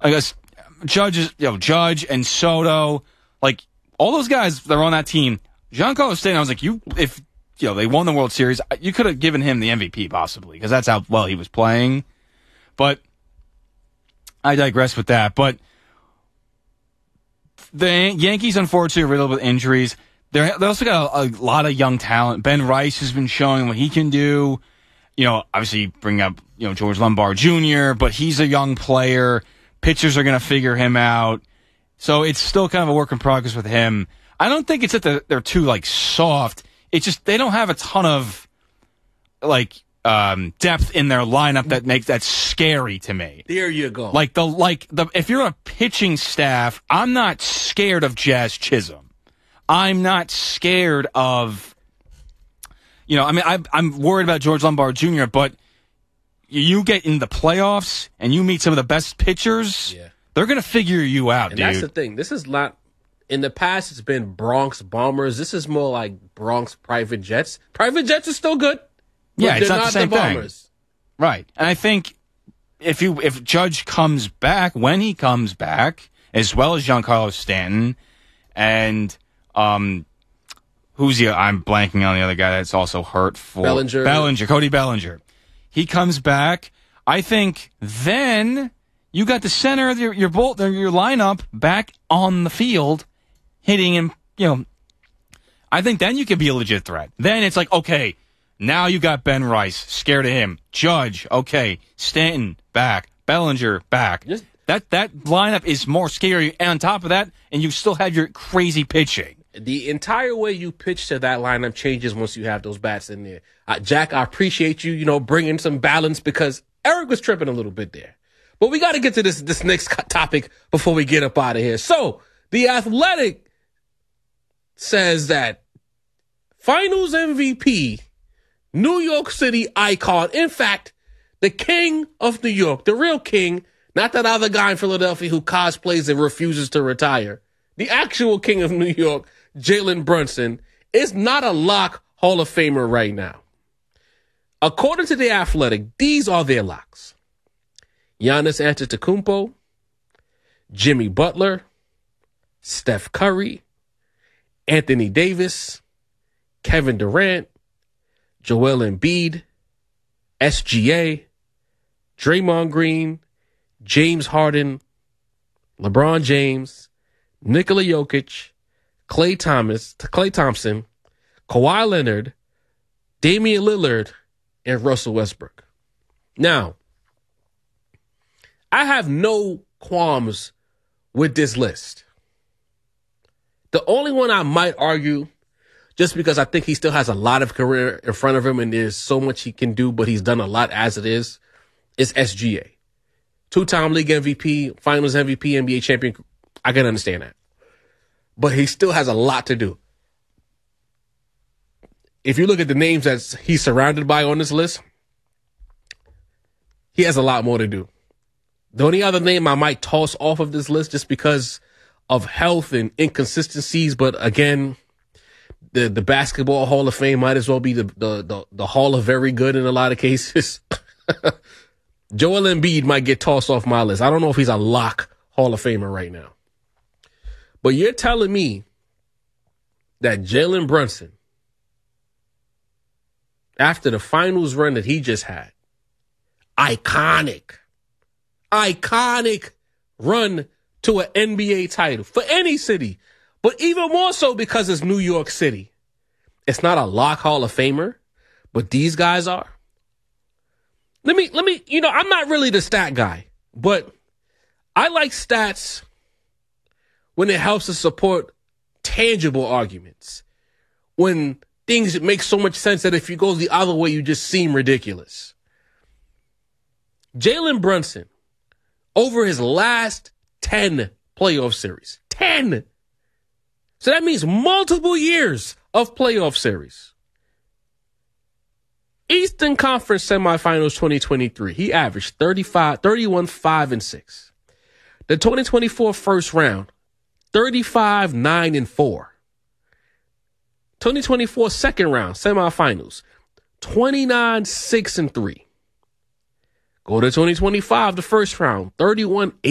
I guess Judge and Soto, like all those guys that are on that team. Giancarlo Stanton, I was like, if they won the World Series, you could have given him the MVP possibly because that's how well he was playing. But I digress with that. But the Yankees, unfortunately, are riddled with injuries. They also got a lot of young talent. Ben Rice has been showing what he can do. Obviously bring up, George Lombard Jr., but he's a young player. Pitchers are going to figure him out. So it's still kind of a work in progress with him. I don't think it's that they're too, soft. It's just they don't have a ton of, depth in their lineup that makes that scary to me. There you go. If you're a pitching staff, I'm not scared of Jazz Chisholm. I'm not scared of, I'm worried about George Lombard Jr., but you get in the playoffs and you meet some of the best pitchers, they're going to figure you out, dude. That's the thing. This is not, in the past, it's been Bronx Bombers. This is more like Bronx Private Jets. Private Jets are still good. Yeah, it's not the same Bombers. Thing. Right. And I think if Judge comes back, when he comes back, as well as Giancarlo Stanton, and who's the? I'm blanking on the other guy that's also hurt for Cody Bellinger. He comes back. I think then you got the center of your lineup back on the field, hitting him. I think then you could be a legit threat. Then it's like, okay, now you got Ben Rice, scared of him. Judge, okay, Stanton back, Bellinger back. That lineup is more scary. And on top of that, and you still have your crazy pitching. The entire way you pitch to that lineup changes once you have those bats in there. Jack, I appreciate you, bringing some balance because Eric was tripping a little bit there. But we got to get to this next topic before we get up out of here. So, The Athletic says that Finals MVP, New York City icon, in fact, the king of New York, the real king, not that other guy in Philadelphia who cosplays and refuses to retire. The actual king of New York, Jalen Brunson, is not a lock Hall of Famer right now. According to The Athletic, these are their locks. Giannis Antetokounmpo, Jimmy Butler, Steph Curry, Anthony Davis, Kevin Durant, Joel Embiid, SGA, Draymond Green, James Harden, LeBron James, Nikola Jokic, Klay Thompson, Kawhi Leonard, Damian Lillard, and Russell Westbrook. Now, I have no qualms with this list. The only one I might argue, just because I think he still has a lot of career in front of him and there's so much he can do, but he's done a lot as it is SGA. Two-time league MVP, finals MVP, NBA champion. I can understand that. But he still has a lot to do. If you look at the names that he's surrounded by on this list, he has a lot more to do. The only other name I might toss off of this list just because of health and inconsistencies, but again, the Basketball Hall of Fame might as well be the Hall of Very Good in a lot of cases. Joel Embiid might get tossed off my list. I don't know if he's a lock Hall of Famer right now. But you're telling me that Jalen Brunson, after the finals run that he just had, iconic run to an NBA title for any city, but even more so because it's New York City. It's not a lock Hall of Famer, but these guys are. Let me, I'm not really the stat guy, but I like stats when it helps to support tangible arguments. When things make so much sense that if you go the other way, you just seem ridiculous. Jalen Brunson, over his last 10 playoff series, 10. So that means multiple years of playoff series. Eastern Conference Semifinals 2023, he averaged 31, 5, and 6. The 2024 first round, 35, 9, and 4. 2024 second round, semifinals, 29, 6, and 3. Go to 2025, the first round, 31, 8.